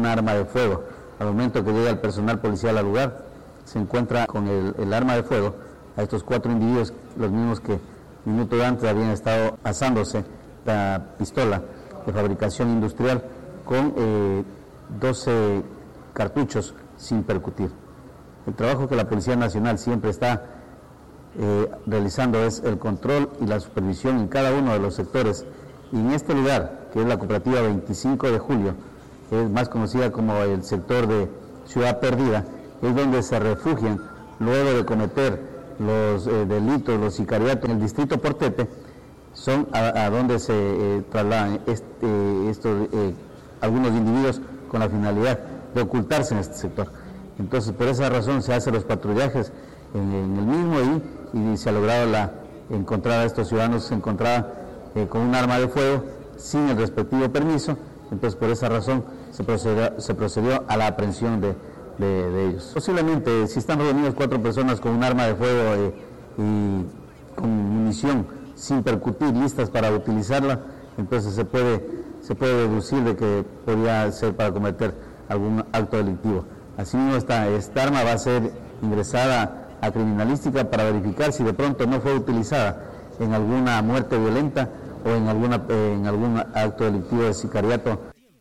un arma de fuego. Al momento que llega el personal policial al lugar, se encuentra con el arma de fuego a estos 4 individuos, los mismos que minutos antes habían estado pasándose la pistola de fabricación industrial con 12 cartuchos sin percutir. El trabajo que la Policía Nacional siempre está realizando es el control y la supervisión en cada uno de los sectores. Y en este lugar, que es la cooperativa 25 de Julio, que es más conocida como el sector de Ciudad Perdida, es donde se refugian luego de cometer los delitos, los sicariatos en el distrito Portete, son a donde se trasladan algunos individuos con la finalidad de ocultarse en este sector. Entonces, por esa razón se hacen los patrullajes en el mismo y se ha logrado encontrar a estos ciudadanos, se encontraban con un arma de fuego sin el respectivo permiso. Entonces, por esa razón se procedió a la aprehensión de ellos. Posiblemente, si están reunidos 4 personas con un arma de fuego y con munición sin percutir, listas para utilizarla, entonces se puede deducir de que podría ser para cometer algún acto delictivo. Asimismo, esta arma va a ser ingresada a criminalística para verificar si de pronto no fue utilizada en alguna muerte violenta o en algún acto delictivo de sicariato.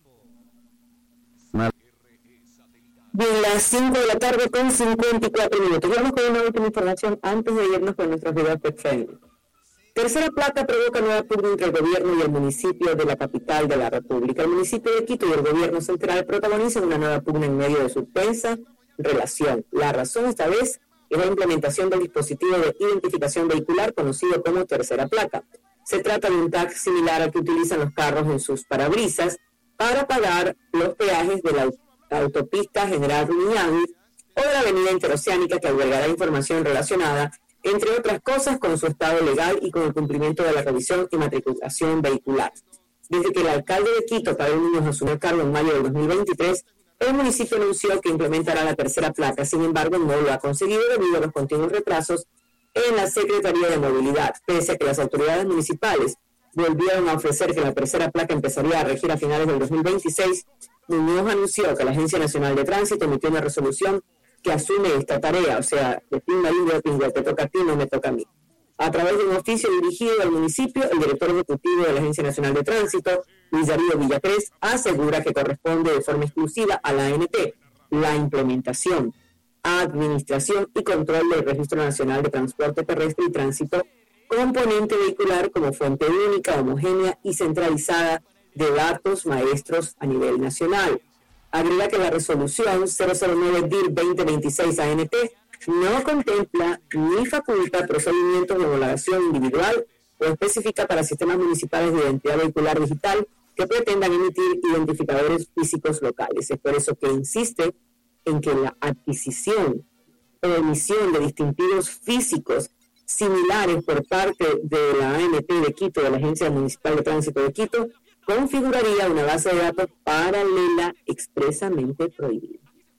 Bien, las 5 de la tarde con 54 minutos. Vamos con una última información antes de irnos con nuestros videos de training. Tercera placa provoca nueva pugna entre el gobierno y el municipio de la capital de la República. El municipio de Quito y el gobierno central protagonizan una nueva pugna en medio de su tensa relación. La razón esta vez es la implementación del dispositivo de identificación vehicular conocido como tercera placa. Se trata de un tag similar al que utilizan los carros en sus parabrisas para pagar los peajes de la autopista General Rumiñahui o de la avenida Interoceánica, que albergará información relacionada, entre otras cosas, con su estado legal y con el cumplimiento de la revisión y matriculación vehicular. Desde que el alcalde de Quito, Pablo Muñoz, asumió el cargo en mayo del 2023, el municipio anunció que implementará la tercera placa. Sin embargo, no lo ha conseguido debido a los continuos retrasos en la Secretaría de Movilidad, pese a que las autoridades municipales volvieron a ofrecer que la tercera placa empezaría a regir a finales del 2026. Muñoz anunció que la Agencia Nacional de Tránsito emitió una resolución que asume esta tarea, o sea, de pinga libre de pinga, te toca a ti, no me toca a mí. A través de un oficio dirigido al municipio, el director ejecutivo de la Agencia Nacional de Tránsito, Luis Darío Villacrés, asegura que corresponde de forma exclusiva a la ANT la implementación, administración y control del Registro Nacional de Transporte Terrestre y Tránsito, componente vehicular como fuente única, homogénea y centralizada de datos maestros a nivel nacional. Agrega que la resolución 009-DIR-2026 ANT no contempla ni faculta procedimientos de homologación individual o específica para sistemas municipales de identidad vehicular digital que pretendan emitir identificadores físicos locales. Es por eso que insiste en que la adquisición o emisión de distintivos físicos similares por parte de la ANT de Quito, de la Agencia Municipal de Tránsito de Quito, configuraría una base de datos paralela expresamente prohibida.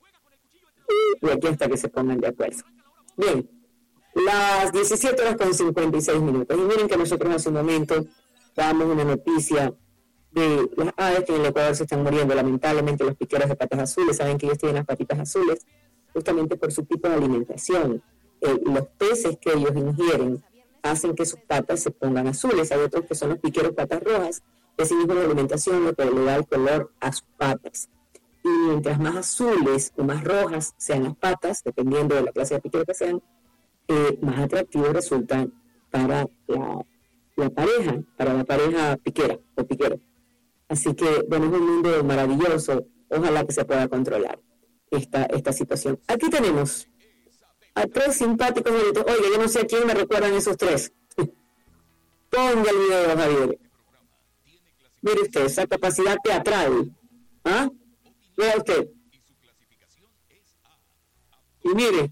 Y aquí hasta que se pongan de acuerdo. Bien, las 17 horas con 56 minutos. Y miren que nosotros hace un momento dábamos una noticia de las aves que en el Ecuador se están muriendo. Lamentablemente los piqueros de patas azules, saben que ellos tienen las patitas azules justamente por su tipo de alimentación. Los peces que ellos ingieren hacen que sus patas se pongan azules. Hay otros que son los piqueros patas rojas. Ese mismo de alimentación lo que le da el color a sus patas. Y mientras más azules o más rojas sean las patas, dependiendo de la clase de piquero que sean, más atractivos resultan para la pareja piquera o piquero. Así que, bueno, es un mundo maravilloso. Ojalá que se pueda controlar esta situación. Aquí tenemos a 3 simpáticos bonitos. Oye, yo no sé a quién me recuerdan esos 3. Ponga el video, Javier. Mire usted, esa capacidad teatral. ¿Ah? Vea usted. Y mire.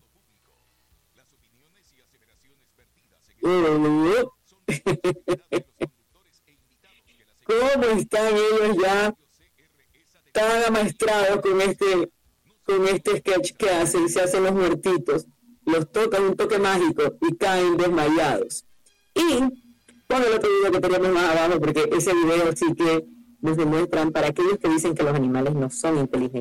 ¿Cómo están ellos ya tan amaestrados con este sketch que hacen? Se hacen los muertitos, los tocan un toque mágico y caen desmayados. Y con el otro video que tenemos más abajo, porque ese video sí que nos demuestran para aquellos que dicen que los animales no son inteligentes.